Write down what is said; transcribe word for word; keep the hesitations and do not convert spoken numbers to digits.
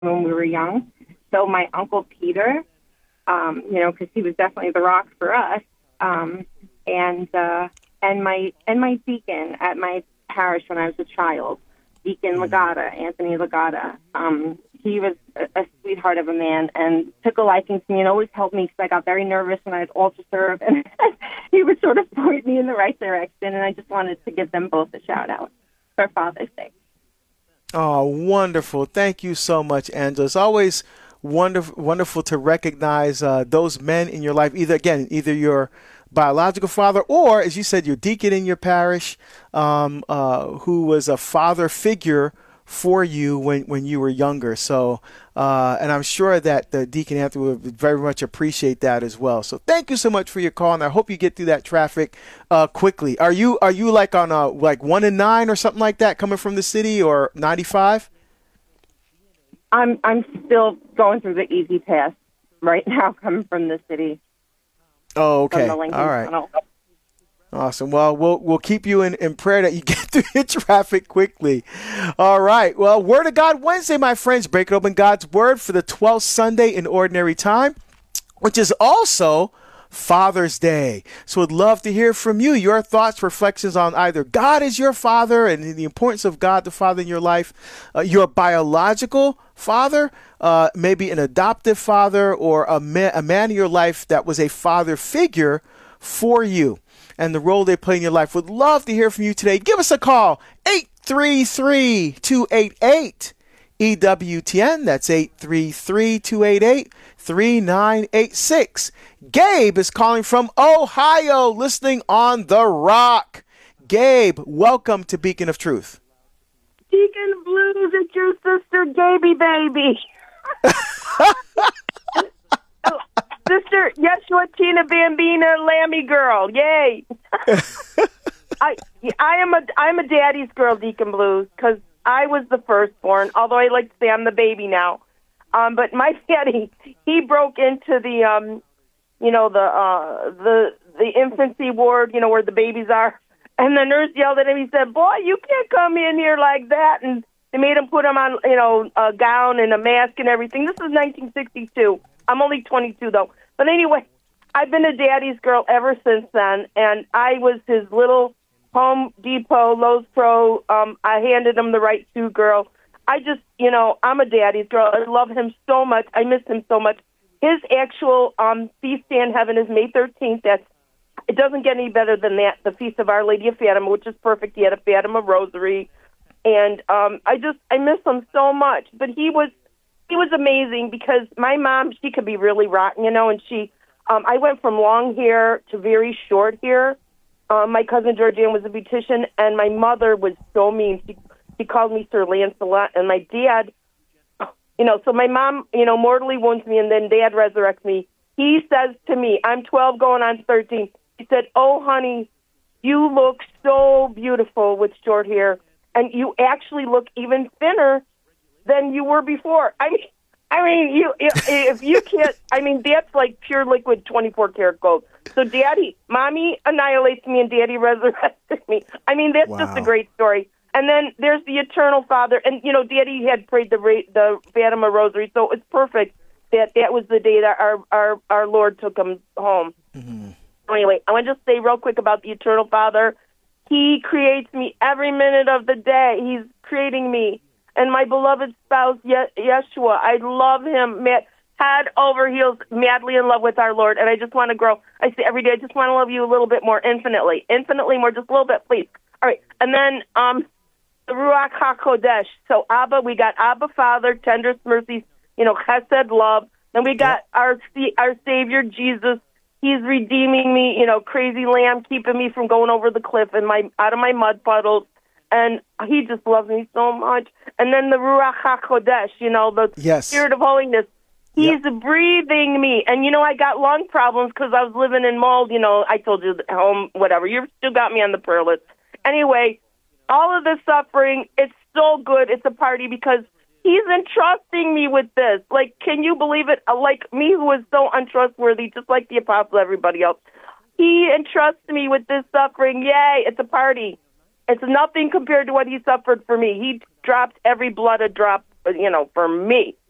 when we were young. So my Uncle Peter, um, you know, because he was definitely the rock for us, um, and uh, and my and my deacon at my parish when I was a child, Deacon Legata, Anthony Legata. Um, he was a, a sweetheart of a man and took a liking to me and always helped me because I got very nervous when I'd altar serve, and he would sort of point me in the right direction. And I just wanted to give them both a shout out for Father's Day. Oh, wonderful. Thank you so much, Angela. It's always wonderful, wonderful to recognize uh, those men in your life, either, again, either your biological father or, as you said, your deacon in your parish, um, uh, who was a father figure for you when, when you were younger. So, uh, and I'm sure that the Deacon Anthony would very much appreciate that as well. So thank you so much for your call, and I hope you get through that traffic uh, quickly. Are you are you like on a like one and nine or something like that coming from the city, or ninety-five? I'm I'm still going through the easy pass right now, coming from the city. Oh, okay. All right. Tunnel. Awesome. Well, we'll we'll keep you in, in prayer that you get through your traffic quickly. All right. Well, Word of God Wednesday, my friends. Break open God's Word for the twelfth Sunday in Ordinary Time, which is also Father's Day. So I'd love to hear from you, your thoughts, reflections on either God is your father and the importance of God the Father in your life, uh, your biological father, uh, maybe an adoptive father, or a, ma- a man in your life that was a father figure for you, and the role they play in your life. Would love to hear from you today. Give us a call, eight three three, two eight eight, E W T N. That's eight three three, two eight eight, three nine eight six. Gabe is calling from Ohio, listening on The Rock. Gabe, welcome to Beacon of Truth. Deacon Blues, it's your sister, Gaby Baby. Sister Yeshua Tina Bambina Lammy Girl, yay! I I am a I'm a daddy's girl, Deacon Blues, because I was the firstborn. Although I like to say I'm the baby now, um, but my daddy, he broke into the um, you know the uh the the infancy ward, you know where the babies are, and the nurse yelled at him. He said, "Boy, you can't come in here like that," and they made him put him on you know a gown and a mask and everything. This is nineteen sixty-two. I'm only twenty-two though. But anyway, I've been a daddy's girl ever since then, and I was his little Home Depot, Lowe's Pro, um, I handed him the right to girl. I just, you know, I'm a daddy's girl. I love him so much. I miss him so much. His actual um, feast day in heaven is May thirteenth. That's, it doesn't get any better than that, the Feast of Our Lady of Fatima, which is perfect. He had a Fatima rosary, and um, I just, I miss him so much. But he was, He was amazing because my mom, she could be really rotten, you know, and she, um, I went from long hair to very short hair. Um, my cousin Georgianne was a beautician, and my mother was so mean. She, she called me Sir Lancelot, and my dad, you know, so my mom, you know, mortally wounds me, and then dad resurrects me. He says to me, I'm twelve going on thirteen. He said, "Oh, honey, you look so beautiful with short hair, and you actually look even thinner than you were before." I mean, I mean, you if you can't, I mean, that's like pure liquid twenty-four karat gold. So, Daddy, Mommy annihilates me, and Daddy resurrected me. I mean, that's wow. just a great story. And then there's the Eternal Father, and you know, Daddy had prayed the the Fatima Rosary, so it's perfect that that was the day that our our, our Lord took him home. Mm-hmm. Anyway, I want to just say real quick about the Eternal Father. He creates me every minute of the day. He's creating me. And my beloved spouse, Ye- Yeshua, I love him, Matt, head over heels, madly in love with our Lord. And I just want to grow. I say every day, I just want to love you a little bit more, infinitely, infinitely more, just a little bit, please. All right. And then um, the Ruach HaKodesh. So Abba, we got Abba Father, tenderest mercies, you know, Chesed, love. Then we got yeah. our our Savior, Jesus. He's redeeming me, you know, crazy lamb, keeping me from going over the cliff and my out of my mud puddles. And he just loves me so much. And then the Ruach HaKodesh, you know, the yes. Spirit of holiness. He's yep. breathing me. And, you know, I got lung problems because I was living in mold. You know, I told you, home, whatever. You still got me on the prayer list. Anyway, all of this suffering, it's so good. It's a party because he's entrusting me with this. Like, can you believe it? Like me, who is so untrustworthy, just like the apostle, everybody else. He entrusts me with this suffering. Yay, it's a party. It's nothing compared to what he suffered for me. He dropped every blood a drop, you know, for me.